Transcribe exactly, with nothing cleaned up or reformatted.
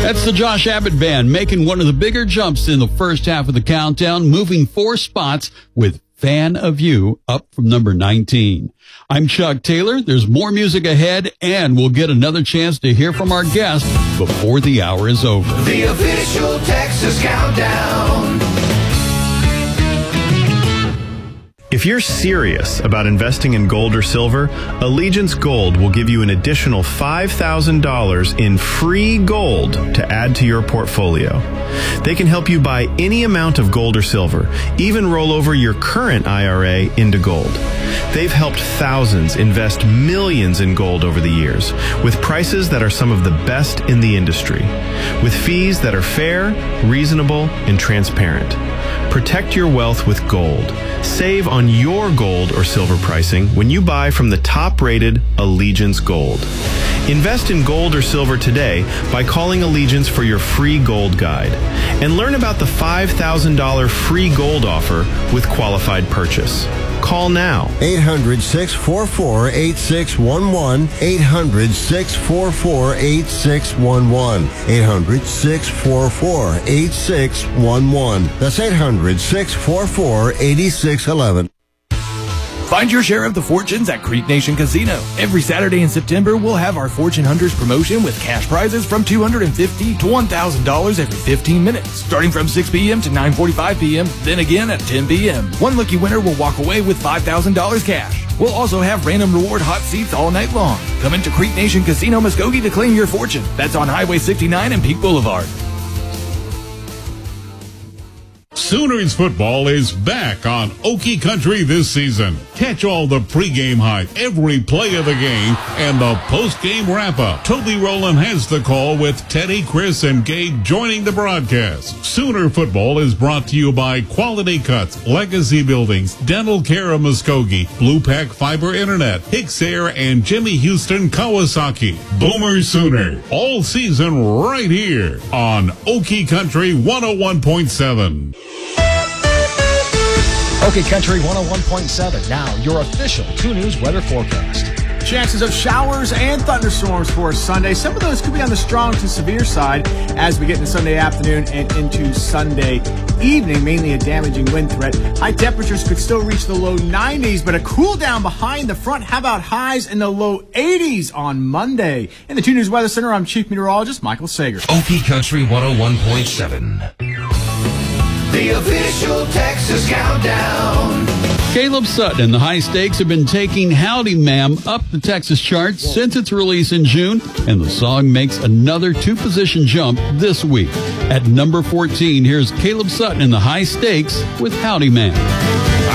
That's the Josh Abbott Band making one of the bigger jumps in the first half of the countdown, moving four spots with Fan of You up from number nineteen. I'm Chuck Taylor. There's more music ahead, and we'll get another chance to hear from our guest before the hour is over. The official Texas Countdown. If you're serious about investing in gold or silver, Allegiance Gold will give you an additional five thousand dollars in free gold to add to your portfolio. They can help you buy any amount of gold or silver, even roll over your current I R A into gold. They've helped thousands invest millions in gold over the years, with prices that are some of the best in the industry, with fees that are fair, reasonable, and transparent. Protect your wealth with gold. Save on your gold or silver pricing when you buy from the top-rated Allegiance Gold. Invest in gold or silver today by calling Allegiance for your free gold guide. And learn about the five thousand dollars free gold offer with qualified purchase. Call now. eight hundred, six four four, eight six one one. eight hundred, six four four, eight six one one. eight hundred, six four four, eight six one one. That's eight hundred, six four four, eight six one one. Find your share of the fortunes at Creek Nation Casino. Every Saturday in September, we'll have our Fortune Hunters promotion with cash prizes from two hundred fifty dollars to one thousand dollars every fifteen minutes, starting from six p.m. to nine forty-five p.m., then again at ten p.m. One lucky winner will walk away with five thousand dollars cash. We'll also have random reward hot seats all night long. Come into Creek Nation Casino Muskogee to claim your fortune. That's on Highway sixty-nine and Peak Boulevard. Sooners football is back on Okie Country this season. Catch all the pregame hype, every play of the game, and the postgame wrap-up. Toby Rowland has the call with Teddy, Chris, and Gabe joining the broadcast. Sooner football is brought to you by Quality Cuts, Legacy Buildings, Dental Care of Muskogee, Blue Pack Fiber Internet, Hicks Air, and Jimmy Houston Kawasaki. Boomer Sooner, all season right here on Okie Country one oh one point seven. Okay, Country one oh one point seven. Now, your official two News weather forecast. Chances of showers and thunderstorms for Sunday. Some of those could be on the strong to severe side as we get into Sunday afternoon and into Sunday evening, mainly a damaging wind threat. High temperatures could still reach the low nineties, but a cool down behind the front. How about highs in the low eighties on Monday? In the two News Weather Center, I'm Chief Meteorologist Michael Sager. Okie Country one oh one point seven. The official Texas Countdown. Caleb Sutton and the High Stakes have been taking Howdy Ma'am up the Texas charts since its release in June, and the song makes another two-position jump this week. At number fourteen, here's Caleb Sutton and the High Stakes with Howdy Ma'am.